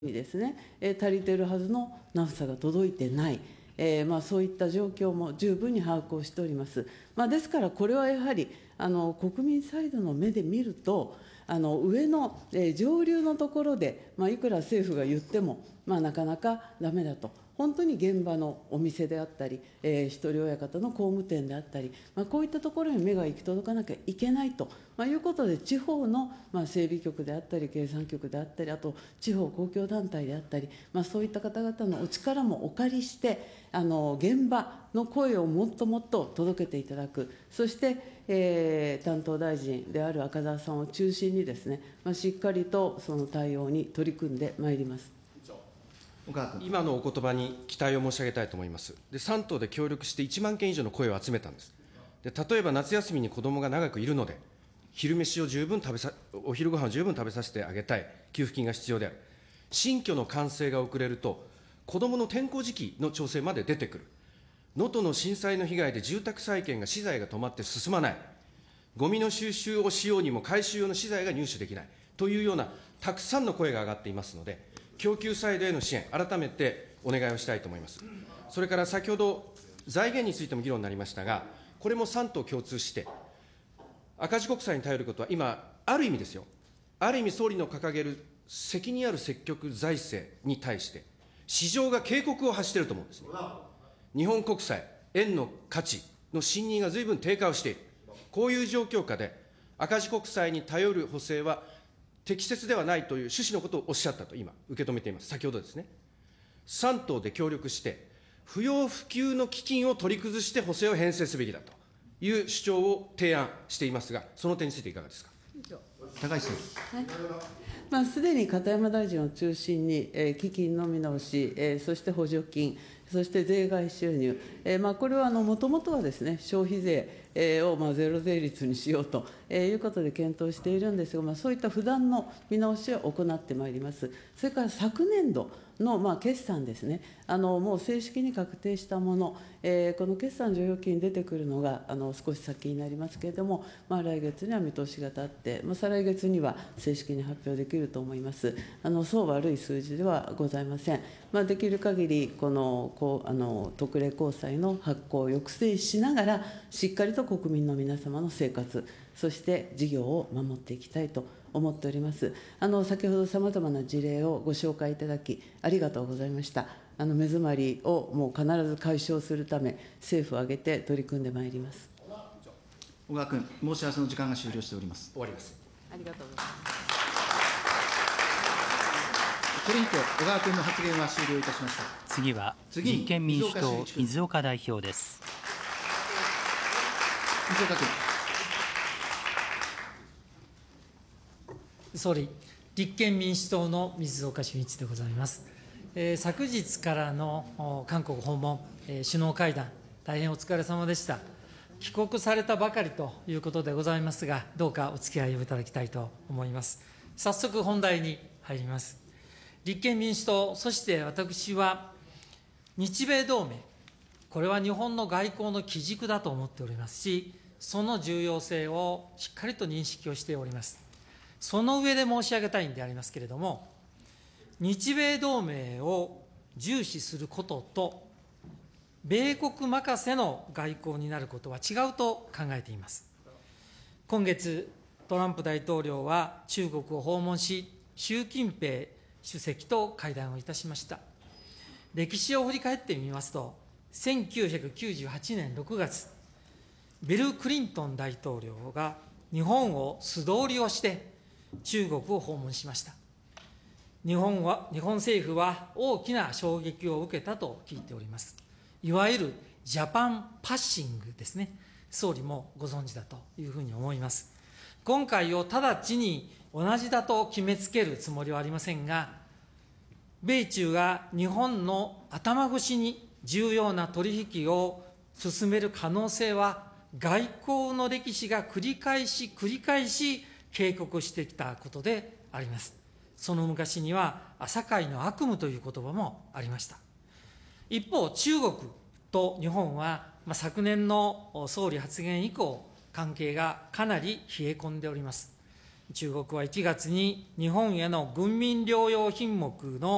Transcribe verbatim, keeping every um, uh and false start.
にですね、えー、足りているはずのナフサが届いてない、えーまあ、そういった状況も十分に把握をしております。まあ、ですから、これはやはりあの国民サイドの目で見ると、あの上の、えー、上流のところで、まあ、いくら政府が言っても、まあ、なかなかだめだと。本当に現場のお店であったり、えー、一人親方の工務店であったり、まあ、こういったところに目が行き届かなきゃいけないと、まあ、いうことで、地方の、まあ、整備局であったり、経産局であったり、あと地方公共団体であったり、まあ、そういった方々のお力もお借りして、あの現場の声をもっともっと届けていただく、そして、えー、担当大臣である赤澤さんを中心にですね、まあ、しっかりとその対応に取り組んでまいります。 今のお言葉に期待を申し上げたいと思います。で、さん党で協力していちまんけん以上の声を集めたんです。で、例えば夏休みに子どもが長くいるので、昼飯を十分食べさ、お昼ご飯を十分食べさせてあげたい、給付金が必要である。新居の完成が遅れると、子どもの転校時期の調整まで出てくる。能登の震災の被害で住宅再建が資材が止まって進まない。ゴミの収集をしようにも回収用の資材が入手できない。というようなたくさんの声が上がっていますので、供給サイドへの支援、改めてお願いをしたいと思います。それから先ほど、財源についても議論になりましたが、これもさん党共通して、赤字国債に頼ることは今、ある意味ですよ、ある意味総理の掲げる責任ある積極財政に対して、市場が警告を発していると思うんですね。日本国債、円の価値の信認がずいぶん低下をしている。こういう状況下で、赤字国債に頼る補正は適切ではないという趣旨のことをおっしゃったと今、受け止めています。先ほどですね。さん党で協力して、不要不急の基金を取り崩して補正を編成すべきだという主張を提案していますが、その点についていかがですか。 高市総理。 はい、まあ、すでに片山大臣を中心に、えー、基金の見直し、えー、そして補助金、そして税外収入、えーまあ、これはもともとはですね、消費税、えー、をまあゼロ税率にしようと、えー、いうことで検討しているんですが、まあ、そういった不断の見直しを行ってまいります。それから昨年度のまあ決算ですね、あのもう正式に確定したもの、えー、この決算剰余金出てくるのがあの少し先になりますけれども、まあ、来月には見通しが立って、まあ、再来月には正式に発表できると思います。あのそう悪い数字ではございません。まあ、できる限りこのこうあの特例公債の発行を抑制しながら、しっかりと国民の皆様の生活、そして事業を守っていきたいと思っております。あの先ほどさまざまな事例をご紹介いただき、ありがとうございました。あの目詰まりをもう必ず解消するため、政府を挙げて取り組んでまいります。 小川君、申し合わせの時間が終了しております。 終わります。 ありがとうございます。 これにて小川君の発言は終了いたしました。 次は立憲民主党、水岡代表です。 水岡君。 総理、立憲民主党の水岡俊一でございます。えー、昨日からの韓国訪問、えー、首脳会談、大変お疲れ様でした。帰国されたばかりということでございますが、どうかお付き合いをいただきたいと思います。早速本題に入ります。立憲民主党、そして私は、日米同盟、これは日本の外交の基軸だと思っておりますし、その重要性をしっかりと認識をしております。その上で申し上げたいんでありますけれども、日米同盟を重視することと、米国任せの外交になることは違うと考えています。今月、トランプ大統領は中国を訪問し、習近平主席と会談をいたしました。歴史を振り返ってみますと、せんきゅうひゃくきゅうじゅうはちねんろくがつ、ビル・クリントン大統領が日本を素通りをして中国を訪問しました。日本は、日本政府は大きな衝撃を受けたと聞いております。いわゆるジャパンパッシングですね。総理もご存知だというふうに思います。今回を直ちに同じだと決めつけるつもりはありませんが、米中が日本の頭越しに重要な取引を進める可能性は、外交の歴史が繰り返し繰り返し警告してきたことであります。その昔には、堺の悪夢という言葉もありました。一方、中国と日本は、まあ、昨年の総理発言以降、関係がかなり冷え込んでおります。中国はいちがつに日本への軍民療養品目の